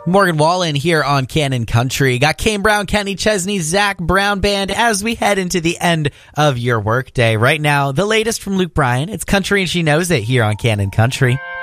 Morgan Wallen here on Canon Country. Got Kane Brown, Kenny Chesney, Zach Brown Band as we head into the end of your workday. Right now, the latest from Luke Bryan. It's Country and She Knows It here on Canon Country.